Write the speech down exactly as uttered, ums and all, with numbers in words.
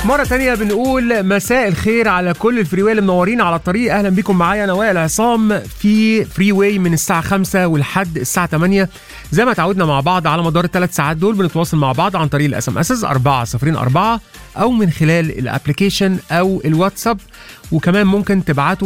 مرة تانية بنقول مساء الخير على كل الفريواي اللي منورين على الطريق. أهلا بكم معايا أنا وائل عصام في فريواي من الساعة خمسة ولحد الساعة تمانية. زي ما تعودنا مع بعض على مدار الثلاث ساعات دول بنتواصل مع بعض عن طريق الاس ام اس أربعة صفر أربعة أو من خلال الابليكيشن أو الواتساب، وكمان ممكن تبعتوا